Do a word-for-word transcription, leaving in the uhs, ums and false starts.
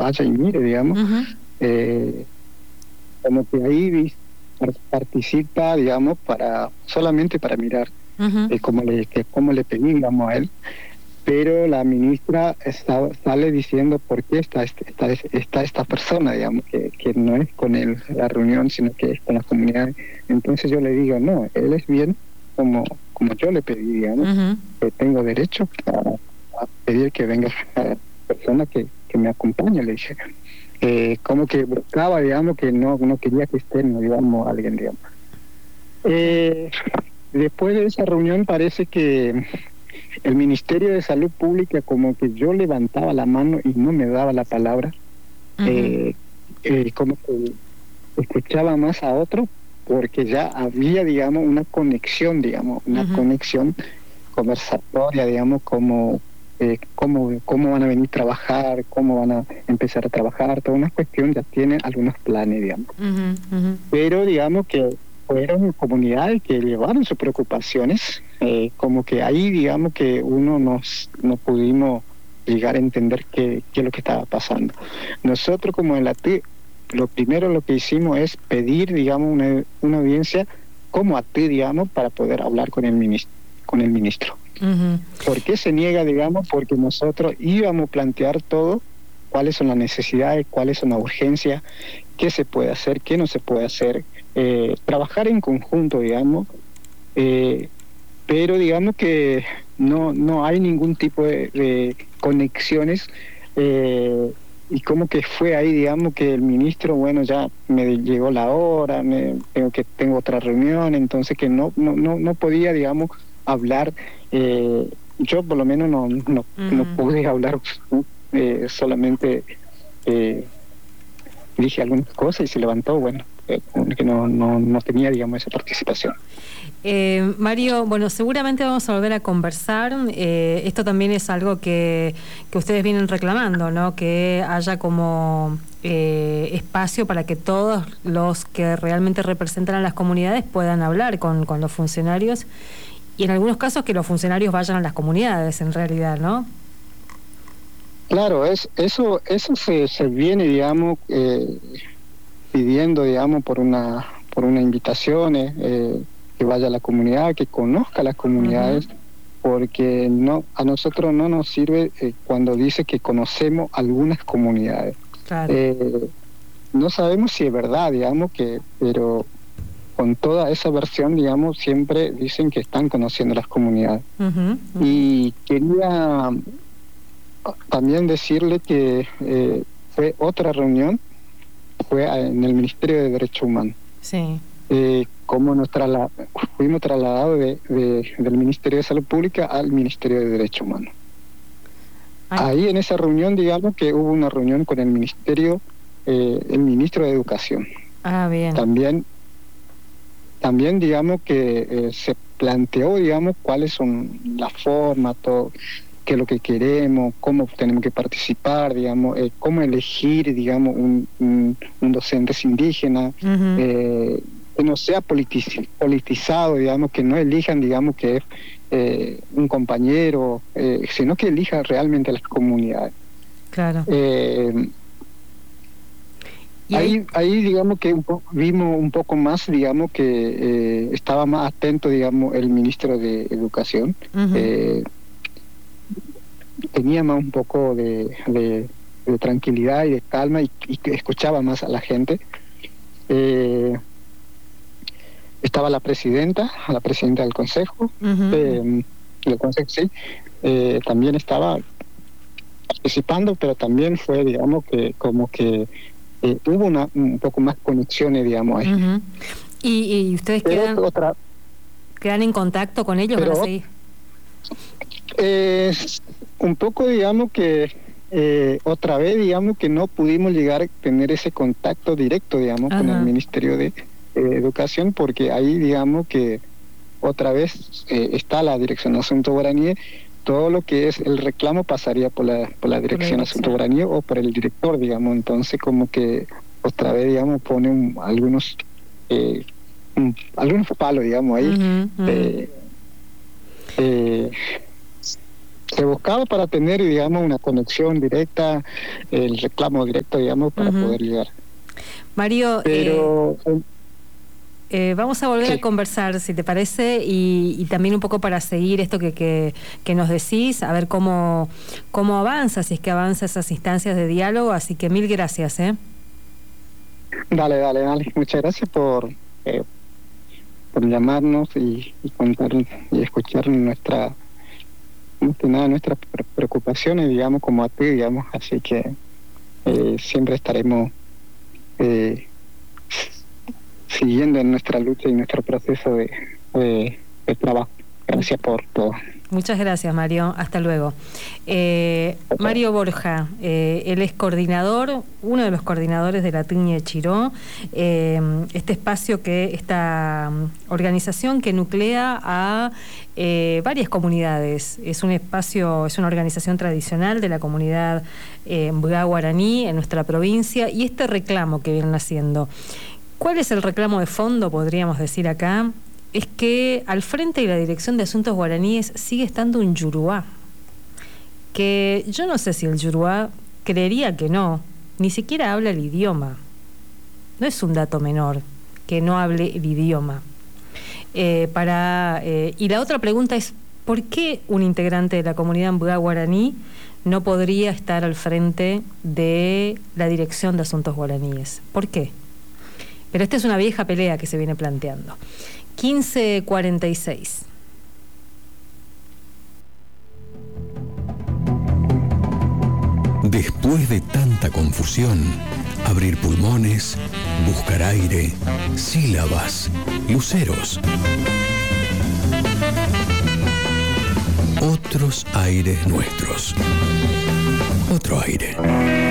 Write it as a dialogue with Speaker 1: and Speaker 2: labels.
Speaker 1: vaya y mire, digamos.
Speaker 2: Uh-huh.
Speaker 1: Eh, como que ahí participa, digamos, para solamente para mirar
Speaker 2: uh-huh.
Speaker 1: eh, cómo le que cómo le pedí, digamos, a él. Pero la ministra está, sale diciendo por qué está, está, está esta persona, digamos, que, que no es con él la reunión, sino que es con la comunidad. Entonces yo le digo, no, él es bien como, como yo le pedí, digamos,
Speaker 2: uh-huh.
Speaker 1: que tengo derecho a, a pedir que venga la persona que, que me acompañe, le dije. Eh, como que buscaba, digamos, que no, no quería que esté, digamos, alguien, digamos. Eh, después de esa reunión parece que el Ministerio de Salud Pública, como que yo levantaba la mano y no me daba la palabra, uh-huh. eh, eh, como que escuchaba más a otro, porque ya había, digamos, una conexión, digamos, una uh-huh. conexión conversatoria, digamos, como eh, cómo, cómo van a venir a trabajar, cómo van a empezar a trabajar, toda una cuestión, ya tienen algunos planes, digamos.
Speaker 2: Uh-huh. Uh-huh.
Speaker 1: Pero digamos que fueron comunidades que llevaron sus preocupaciones, eh, como que ahí digamos que uno nos no pudimos llegar a entender qué, qué es lo que estaba pasando. Nosotros como en la T I, lo primero lo que hicimos es pedir, digamos, una, una audiencia como a T I, digamos, para poder hablar con el ministro. Con el ministro.
Speaker 2: Uh-huh.
Speaker 1: ¿Por qué se niega, digamos? Porque nosotros íbamos a plantear todo, cuáles son las necesidades, cuáles son las urgencias, qué se puede hacer, qué no se puede hacer, eh, trabajar en conjunto, digamos, eh, pero digamos que no no hay ningún tipo de, de conexiones, eh, y como que fue ahí, digamos, que el ministro, bueno, ya me llegó la hora, me, tengo que tengo otra reunión, entonces que no no no, no podía, digamos, hablar, eh, yo por lo menos no no, uh-huh. no pude hablar, eh, solamente eh, dije algunas cosas y se levantó, bueno, eh, que no, no, no tenía, digamos, esa participación.
Speaker 2: Eh, Mario, bueno, seguramente vamos a volver a conversar. Eh, esto también es algo que, que ustedes vienen reclamando, ¿no? Que haya como eh, espacio para que todos los que realmente representan a las comunidades puedan hablar con, con los funcionarios, y en algunos casos que los funcionarios vayan a las comunidades, en realidad, ¿no?
Speaker 1: Claro, es eso eso se, se viene, digamos, eh, pidiendo, digamos, por una por una invitación, eh, que vaya a la comunidad, que conozca las comunidades, uh-huh. porque no a nosotros no nos sirve eh, cuando dice que conocemos algunas comunidades.
Speaker 2: Claro.
Speaker 1: Eh, no sabemos si es verdad, digamos, que pero con toda esa versión, digamos, siempre dicen que están conociendo las comunidades.
Speaker 2: Uh-huh. Uh-huh.
Speaker 1: Y quería también decirle que eh, fue otra reunión, fue en el Ministerio de Derechos Humanos.
Speaker 2: Sí.
Speaker 1: Eh, como nos trasla- fuimos trasladados de, de, del Ministerio de Salud Pública al Ministerio de Derechos Humanos. Ay. Ahí en esa reunión, digamos que hubo una reunión con el Ministerio, eh, el Ministro de Educación.
Speaker 2: Ah, bien.
Speaker 1: También, también digamos que eh, se planteó, digamos, cuáles son las formas, todo, qué es lo que queremos, cómo tenemos que participar, digamos, eh, cómo elegir, digamos, un, un, un docente indígena, uh-huh. eh, que no sea politiz- politizado, digamos, que no elijan, digamos, que es eh, un compañero, eh, sino que elija realmente a las comunidades.
Speaker 2: Claro.
Speaker 1: Eh, ahí, ahí, ahí, digamos, que un po- vimos un poco más, digamos, que eh, estaba más atento, digamos, el ministro de Educación. Uh-huh. Eh, tenía más un poco de, de, de tranquilidad y de calma, y, y que escuchaba más a la gente. Eh, estaba la presidenta, la presidenta del consejo, uh-huh. eh, del consejo, sí, eh, también estaba participando, pero también fue, digamos, que como que eh, hubo una, un poco más conexiones, digamos, ahí.
Speaker 2: Uh-huh. ¿Y, y ustedes quedan, otra, quedan en contacto con ellos?
Speaker 1: Pero,
Speaker 2: para seguir?
Speaker 1: Eh, un poco, digamos, que eh, otra vez, digamos, que no pudimos llegar a tener ese contacto directo, digamos, uh-huh. con el Ministerio de eh, Educación, porque ahí, digamos, que otra vez eh, está la Dirección de Asuntos Guaraníes. Todo lo que es el reclamo pasaría por la por la Dirección de Asuntos Guaraníes o por el director, digamos. Entonces, como que otra vez, digamos, pone un, algunos eh, un, algunos palos, digamos, ahí. Uh-huh, uh-huh. Eh, eh, se buscaba para tener, digamos, una conexión directa, el reclamo directo, digamos, para uh-huh. poder llegar.
Speaker 2: Mario,
Speaker 1: pero
Speaker 2: eh, eh, vamos a volver
Speaker 1: sí.
Speaker 2: a conversar, si te parece, y, y también un poco para seguir esto que, que, que nos decís, a ver cómo, cómo avanza, si es que avanza esas instancias de diálogo, así que mil gracias, ¿eh?
Speaker 1: Dale, dale, dale, muchas gracias por... Eh, por llamarnos y, y contar y escuchar nuestra más que nada nuestras preocupaciones, digamos, como a ti, digamos, así que eh, siempre estaremos eh, siguiendo en nuestra lucha y nuestro proceso de, de, de trabajo. Gracias por todo.
Speaker 2: Muchas gracias, Mario. Hasta luego. Eh, Mario Borja, eh, él es coordinador, uno de los coordinadores de la Tiñe de Chiró, eh, este espacio que, esta organización que nuclea a eh, varias comunidades. Es un espacio, es una organización tradicional de la comunidad eh, Mbga guaraní en nuestra provincia, y este reclamo que vienen haciendo. ¿Cuál es el reclamo de fondo, podríamos decir acá? Es que al frente de la Dirección de Asuntos Guaraníes sigue estando un yuruá, que yo no sé si el yuruá, creería que no, ni siquiera habla el idioma. No es un dato menor que no hable el idioma. Eh, para, eh, y la otra pregunta es, ¿por qué un integrante de la comunidad Mbga guaraní no podría estar al frente de la Dirección de Asuntos Guaraníes? ¿Por qué? Pero esta es una vieja pelea que se viene planteando. quince cuarenta y seis.
Speaker 3: Después de tanta confusión, abrir pulmones, buscar aire, sílabas, luceros. Otros aires nuestros. Otro aire.